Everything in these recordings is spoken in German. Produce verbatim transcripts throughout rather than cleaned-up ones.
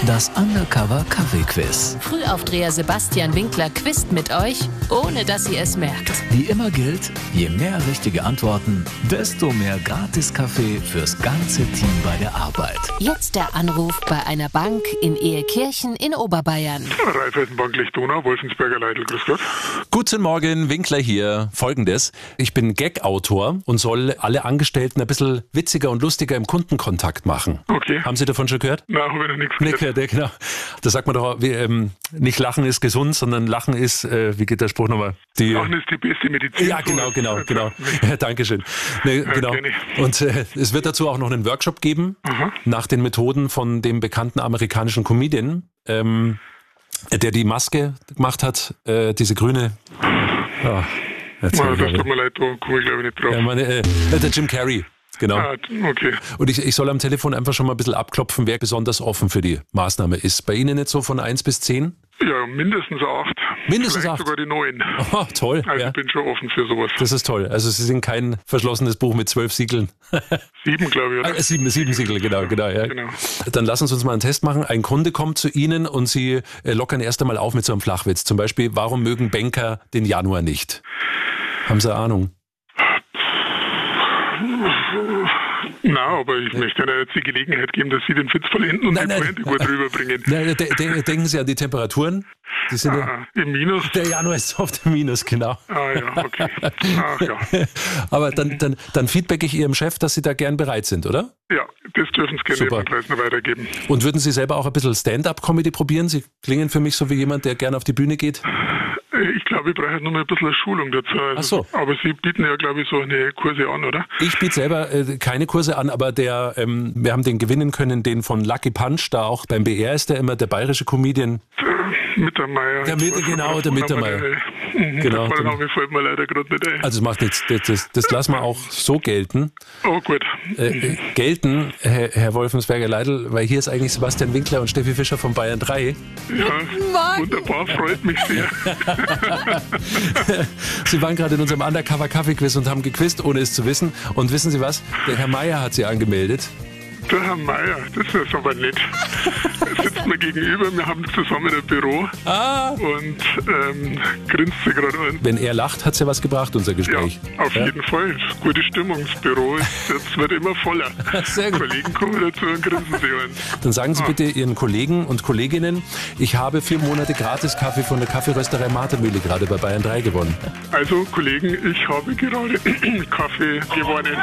Das Undercover Kaffee-Quiz. Frühaufdreher Sebastian Winkler quizt mit euch, ohne dass ihr es merkt. Wie immer gilt, je mehr richtige Antworten, desto mehr Gratis-Kaffee fürs ganze Team bei der Arbeit. Jetzt der Anruf bei einer Bank in Ehekirchen in Oberbayern. Raiffeisenbank Lichtona, Wolfensberger Leitl, grüß Gott. Guten Morgen, Winkler hier. Folgendes: Ich bin Gag-Autor und soll alle Angestellten ein bisschen witziger und lustiger im Kundenkontakt machen. Okay. Haben Sie davon schon gehört? Nein, habe ich noch nichts Nee, gehört. ja, genau. Da sagt man doch, wie, ähm, nicht Lachen ist gesund, sondern Lachen ist, äh, wie geht der Spruch nochmal? Die, Lachen ist die beste Medizin. ja, genau, genau, Also, genau. Ja, Dankeschön. Nee, Ja, genau. kenn ich. Und äh, es wird dazu auch noch einen Workshop geben, Aha. nach den Methoden von dem bekannten amerikanischen Comedian, ähm, der die Maske gemacht hat, äh, diese grüne. Oh, jetzt hab Ah, ich das aber- tut mir leid, da komme ich glaube ich nicht drauf. ja, meine, äh, der Jim Carrey. Genau. Ah, okay. Und ich, ich soll am Telefon einfach schon mal ein bisschen abklopfen, wer besonders offen für die Maßnahme ist. Bei Ihnen jetzt so von eins bis zehn? Ja, mindestens acht. Mindestens Vielleicht acht? sogar die neun. Oh, toll. Also Ja. ich bin schon offen für sowas. Das ist toll. Also Sie sind kein verschlossenes Buch mit zwölf Siegeln. Sieben, glaube ich, oder? Ah, sieben, sieben Siegel, genau, genau, ja. Genau. Dann lassen Sie uns mal einen Test machen. Ein Kunde kommt zu Ihnen und Sie äh, lockern erst einmal auf mit so einem Flachwitz. Zum Beispiel, warum mögen Banker den Januar nicht? Haben Sie eine Ahnung? Na, aber ich möchte Ihnen jetzt die Gelegenheit geben, dass Sie den Fitz vollenden und Nein, die nein. Pointe gut rüberbringen. Na, de de denken Sie an die Temperaturen. Die sind ja, Ah, im Minus? der Januar ist auf dem Minus, genau. Ah ja, okay. Ach ja. Aber dann, dann, dann feedback ich Ihrem Chef, dass Sie da gern bereit sind, oder? Ja, das dürfen Sie gerne Super. dem Preis noch weitergeben. Und würden Sie selber auch ein bisschen Stand-up-Comedy probieren? Sie klingen für mich so wie jemand, der gern auf die Bühne geht. Äh, Ich glaube, ich brauche noch mal ein bisschen Schulung dazu. Also, Ach so. Aber Sie bieten ja, glaube ich, so eine Kurse an, oder? Ich biete selber äh, keine Kurse an, aber der, ähm, wir haben den gewinnen können, den von Lucky Punch, da auch beim B R ist der immer der bayerische Comedian. Der Mittermeier. Der Mitte- genau, der Mittermeier. Mhm, Genau, Der den- Name fällt mir leider gerade nicht ein. Also das macht nichts, das, das, das lassen wir auch so gelten. Oh, gut. Äh, äh, gelten, Herr, Herr Wolfensberger Leitl, weil hier ist eigentlich Sebastian Winkler und Steffi Fischer von Bayern drei. Ja, wunderbar, freut mich sehr. Sie waren gerade in unserem Undercover-Kaffee-Quiz und haben gequizt, ohne es zu wissen. Und wissen Sie was? Der Herr Meier hat Sie angemeldet. Der Herr Meier, das ist aber nett. Er sitzt mir gegenüber, wir haben zusammen ein Büro Ah! und ähm, grinst sie gerade an. Wenn er lacht, hat es ja was gebracht, unser Ja, Gespräch. auf jeden Fall. Gute Stimmung. Das Büro ist, jetzt wird immer voller. Sehr gut. Kollegen kommen dazu und grinsen sie an. Dann sagen Sie Ah. bitte Ihren Kollegen und Kolleginnen, ich habe vier Monate Gratis-Kaffee von der Kaffeerösterei Martermühle gerade bei Bayern drei gewonnen. Also, Kollegen, ich habe gerade Kaffee gewonnen.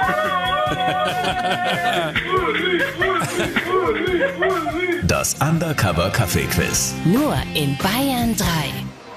Das Undercover Kaffee-Quiz. Nur in Bayern drei.